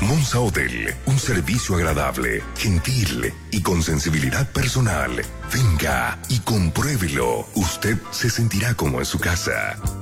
Monza Hotel, un servicio agradable, gentil y con sensibilidad personal. Venga y compruébelo. Usted se sentirá como en su casa.